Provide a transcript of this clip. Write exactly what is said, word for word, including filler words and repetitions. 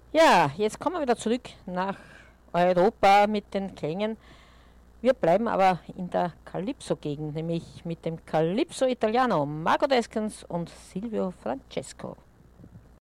Ja, jetzt kommen wir wieder zurück nach Europa mit den Klängen. Wir bleiben aber in der Calypso-Gegend, nämlich mit dem Calypso Italiano, Marco Deskens und Silvio Francesco.